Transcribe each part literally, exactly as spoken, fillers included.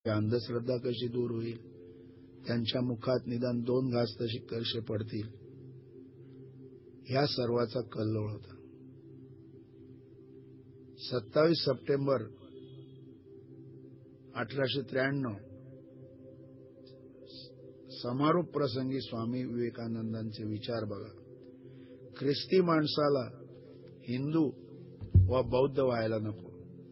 अंधश्रद्धा कशी दूर होईल, त्यांच्या मुखात निदान दोन घास तशी कसे पडतील, ह्या सर्वाचा कल्लोळ होता. सत्तावीस सप्टेंबर अठराशे त्र्याण्णव समारोप प्रसंगी स्वामी विवेकानंदांचे विचार बघा. ख्रिस्ती माणसाला हिंदू व बौद्ध व्हायला नको,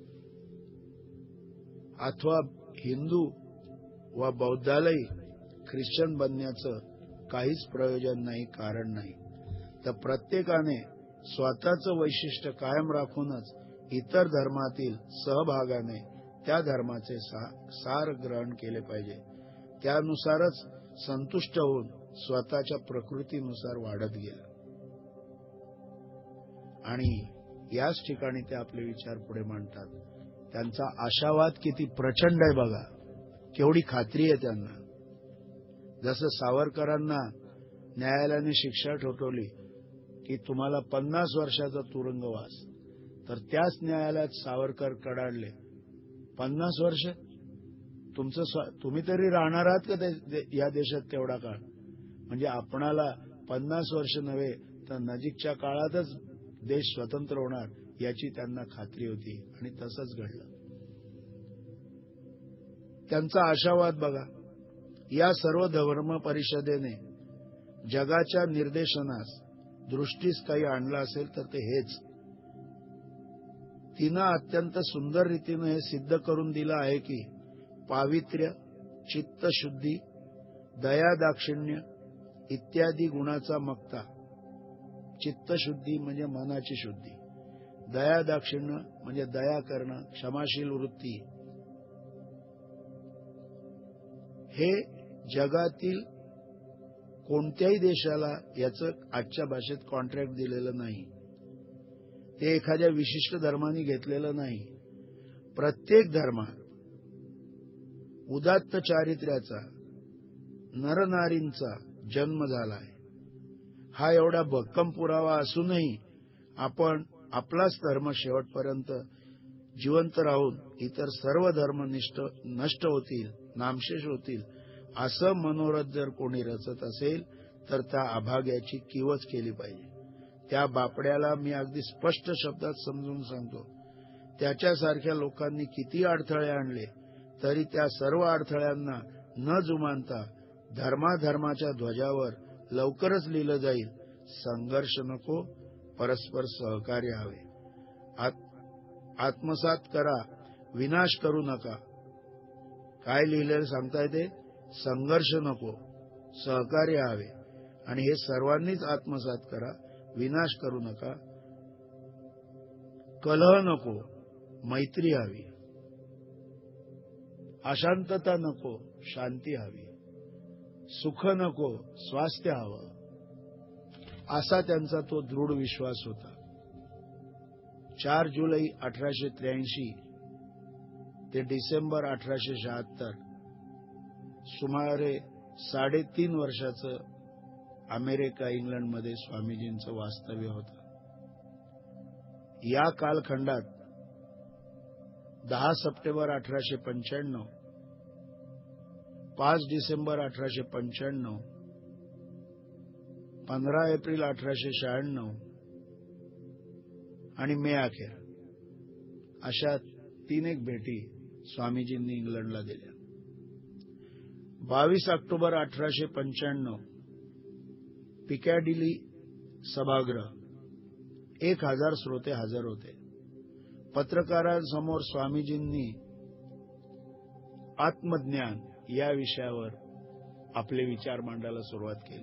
अथवा हिंदू व बौद्धालाही ख्रिश्चन बनण्याचं काहीच प्रयोजन नाही, कारण नाही. तर प्रत्येकाने स्वतःचं वैशिष्ट्य कायम राखूनच इतर धर्मातील सहभागाने त्या धर्माचे सार ग्रहण केले पाहिजे. त्यानुसारच संतुष्ट होऊन स्वतःच्या प्रकृतीनुसार वाढत गेला. आणि याच ठिकाणी ते आपले विचार पुढे मांडतात. त्यांचा आशावाद किती प्रचंड आहे बघा, केवढी खात्री आहे त्यांना. जसं सावरकरांना न्यायालयाने शिक्षा ठोठावली की तुम्हाला पन्नास वर्षाचा तुरुंगवास, तर त्याच न्यायालयात सावरकर कडाडले, पन्नास वर्ष तुमचं तुम्ही तरी राहणार आहात का दे, या देशात तेवढा काळ? म्हणजे आपणाला पन्नास वर्ष नव्हे तर नजीकच्या काळातच देश स्वतंत्र होणार याची त्यांना खात्री होती, आणि तसंच घडलं. त्यांचा आशावाद बघा. या सर्व धर्म परिषदेने जगाच्या निर्देशनास दृष्टीस काही आणलं असेल तर ते हेच. तिनं अत्यंत सुंदर रीतीनं हे सिद्ध करून दिलं आहे की पावित्र्य, चित्तशुद्धी, दया, दाक्षिण्य इत्यादी गुणाचा मक्ता. चित्तशुद्धी म्हणजे मनाची शुद्धी, दया दाक्षिण्य म्हणजे दया करणं, क्षमाशील वृत्ती, हे जगातील कोणत्याही देशाला याचं आजच्या भाषेत कॉन्ट्रॅक्ट दिलेलं नाही. ते एखाद्या विशिष्ट धर्माने घेतलेलं नाही. प्रत्येक धर्मात उदात्त चारित्र्याचा, नरनारींचा जन्म झाला आहे. हा एवढा भक्कम पुरावा असूनही आपण आपलाच धर्म शेवटपर्यंत जिवंत राहून इतर सर्व धर्म निष्ठ नष्ट होतील, नामशेष होतील, असं मनोरथ जर कोणी रचत असेल तर त्या अभाग्याची कीवच केली पाहिजे. त्या बापड्याला मी अगदी स्पष्ट शब्दात समजून सांगतो. त्याच्यासारख्या लोकांनी किती अडथळे आणले तरी त्या सर्व अडथळ्यांना न जुमानता धर्माधर्माच्या ध्वजावर लवकरच लिहिलं जाईल, संघर्ष नको, परस्पर सहकार्य हवे. आत्मसात करा, विनाश करू नका. काय लिहिलेलं सांगता येते? संघर्ष नको, सहकार्य हवे. आणि हे सर्वांनीच आत्मसात करा, विनाश करू नका. कलह नको, मैत्री हवी. अशांतता नको, शांती हवी. सुख नको, स्वास्थ्य हवं. असा त्यांचा तो दृढ विश्वास होता. चार जुलै अठराशे त्र्याऐंशी ते डिसेंबर अठराशे शहात्तर सुमारे साडेतीन वर्षाचं अमेरिका इंग्लंडमध्ये स्वामीजींचं वास्तव्य होतं. या कालखंडात दहा सप्टेंबर अठराशे पंच्याण्णव, पाच डिसेंबर अठराशे पंच्याण्णव, पंधरा एप्रिल अठराशे शहाण्णव आणि मे अखेर अशा तीन एक भेटी स्वामीजींनी इंग्लंडला दिल्या. बावीस ऑक्टोबर अठराशे पंच्याण्णव पिकॅडिली सभागृह एक हजार श्रोते हजर होते. पत्रकारांसमोर स्वामीजींनी आत्मज्ञान या विषयावर आपले विचार मांडायला सुरुवात केली.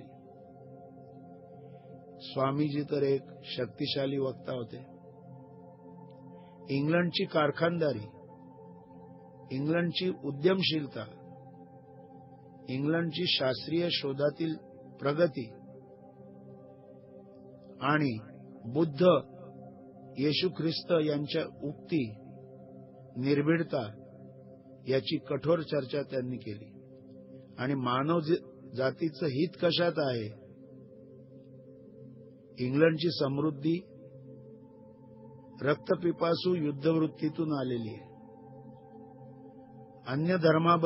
स्वामीजी तर एक शक्तिशाली वक्ता होते. इंग्लंडची कारखानदारी, इंग्लंडची उद्यमशीलता, इंग्लंडची शास्त्रीय शोधातील प्रगती आणि बुद्ध, येशू ख्रिस्त यांच्या उक्ती, निर्भीडता याची कठोर चर्चा त्यांनी केली. आणि मानव जातीचं हित कशात आहे? इंग्लंडची समृद्धी रक्तपिपासू युद्धवृत्तीतून आलेली आहे. अन्य धर्माबद्दल